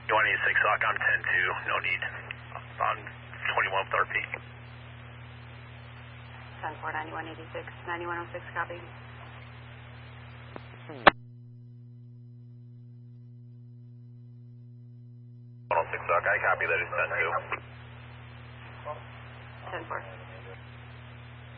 2186 Sock, I'm 10-2, no need. On 21 with RP. 10-4, 9186, 9106, copy. Sock, I copy that, it's 10-2. 10-4.